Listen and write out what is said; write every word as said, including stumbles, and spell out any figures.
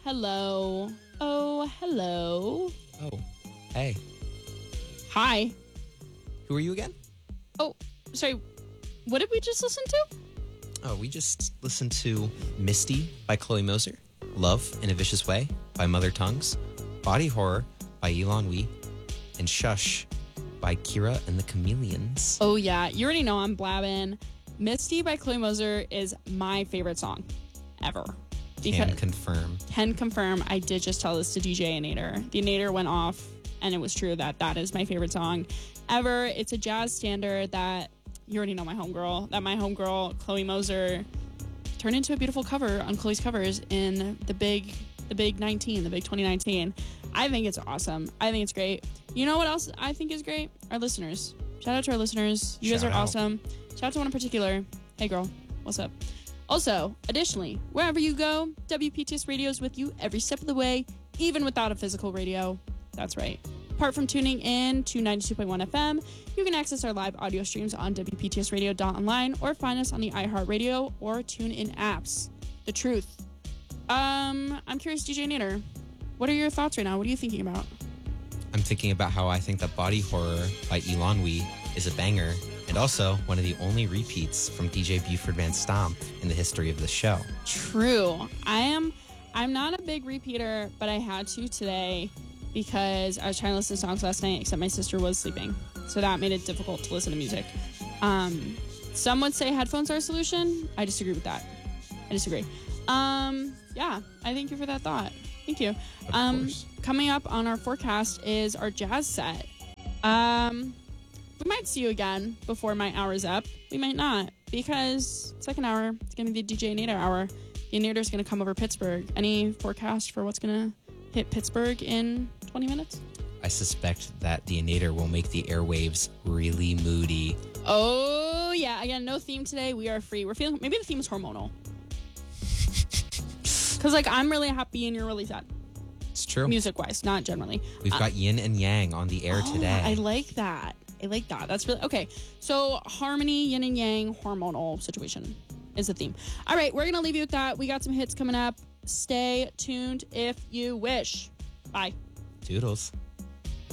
hello. Oh, hello. Oh, hey. Hi. Who are you again? Oh, sorry. What did we just listen to? Oh, we just listened to Misty by Chloe Moser, Love in a Vicious Way by Mother Tongues, Body Horror by Elon Wee, and Shush by Kira and the Chameleons. Oh, yeah. You already know I'm blabbing. Misty by Chloe Moser is my favorite song ever. Can confirm. Can confirm. I did just tell this to D J Inator. The Inator went off, and it was true that that is my favorite song ever. It's a jazz standard that you already know my homegirl, that my homegirl, Chloe Moser, turned into a beautiful cover on Chloe's Covers in the big, the big nineteen, the big twenty nineteen. I think it's awesome. I think it's great. You know what else I think is great? Our listeners. Shout out to our listeners. You Shout guys are out. awesome. Shout out to one in particular. Hey, girl. What's up? Also, additionally, wherever you go, W P T S Radio is with you every step of the way, even without a physical radio. That's right. Apart from tuning in to ninety-two point one F M, you can access our live audio streams on W P T S radio dot online or find us on the iHeartRadio or TuneIn apps. The truth. Um, I'm curious, D J Nader, what are your thoughts right now? What are you thinking about? I'm thinking about how I think that Body Horror by Elon Wee is a banger, and also one of the only repeats from D J Buford Van Stomp in the history of the show. True. I am, I'm not a big repeater, but I had to today because I was trying to listen to songs last night, except my sister was sleeping. So that made it difficult to listen to music. Um, some would say headphones are a solution. I disagree with that. I disagree. Um, yeah, I thank you for that thought. Thank you. Of Um, course. coming up on our forecast is our jazz set. Um, we might see you again before my hour's up. We might not, because second hour, it's going to be the D J Nader hour. The Nader's going to come over Pittsburgh. Any forecast for what's going to hit Pittsburgh in twenty minutes? I suspect that the Inator will make the airwaves really moody. Oh, yeah. Again, no theme today. We are free. We're feeling, maybe the theme is hormonal. Because, like, I'm really happy and you're really sad. It's true. Music-wise, not generally. We've got yin and yang on the air Oh, today. I like that. I like that. That's really okay. So harmony, yin and yang, hormonal situation is the theme. All right, we're gonna leave you with that. We got some hits coming up. Stay tuned if you wish. Bye. Toodles.